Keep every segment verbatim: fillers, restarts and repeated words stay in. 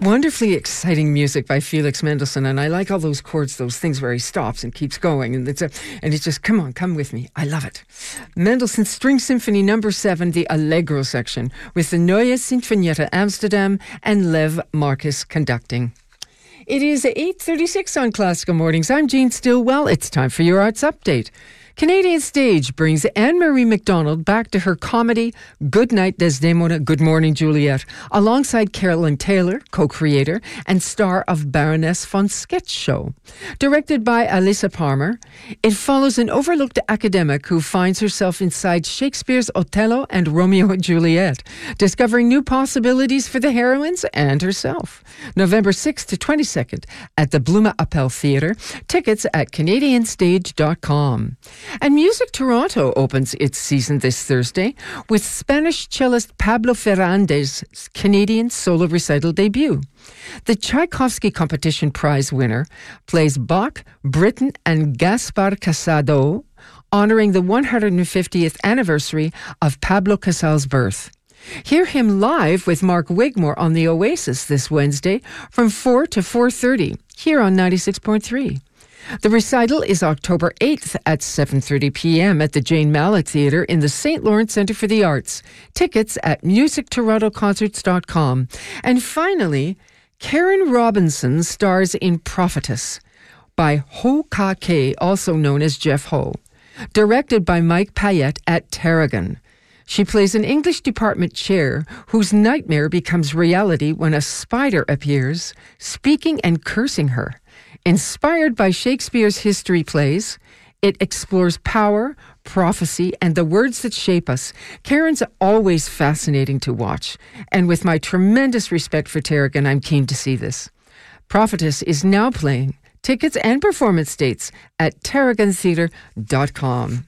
wonderfully exciting music by Felix Mendelssohn, and I like all those chords, those things where he stops and keeps going, and it's a, and it's just, come on, come with me. I love it. Mendelssohn's String Symphony Number Seven, the Allegro section, with the Neue Sinfonietta Amsterdam and Lev Marcus conducting. It is eight thirty-six on Classical Mornings. I'm Jean Stillwell. It's time for your Arts Update. Canadian Stage brings Anne-Marie MacDonald back to her comedy Good Night Desdemona, Good Morning Juliet, alongside Carolyn Taylor, co-creator and star of Baroness von Sketch Show. Directed by Alyssa Palmer, it follows an overlooked academic who finds herself inside Shakespeare's Othello and Romeo and Juliet, discovering new possibilities for the heroines and herself. November sixth to twenty-second at the Bluma Appel Theatre. Tickets at canadian stage dot com. And Music Toronto opens its season this Thursday with Spanish cellist Pablo Ferrande's Canadian solo recital debut. The Tchaikovsky Competition Prize winner plays Bach, Britten, and Gaspar Casado, honoring the one hundred fiftieth anniversary of Pablo Casal's birth. Hear him live with Mark Wigmore on the Oasis this Wednesday from four to four thirty here on ninety-six point three. The recital is October eighth at seven thirty p.m. at the Jane Mallett Theatre in the Saint Lawrence Centre for the Arts. Tickets at music toronto concerts dot com. And finally, Karen Robinson stars in Prophetess by Ho Ka-Kay, also known as Jeff Ho, directed by Mike Payette at Tarragon. She plays an English department chair whose nightmare becomes reality when a spider appears, speaking and cursing her. Inspired by Shakespeare's history plays, it explores power, prophecy, and the words that shape us. Karen's always fascinating to watch, and with my tremendous respect for Tarragon, I'm keen to see this. Prophetess is now playing. Tickets and performance dates at tarragon theatre dot com.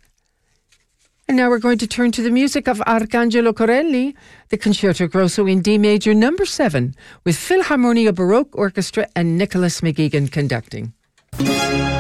And now we're going to turn to the music of Arcangelo Corelli, the Concerto Grosso in D major number seven, with Philharmonia Baroque Orchestra and Nicholas McGeegan conducting.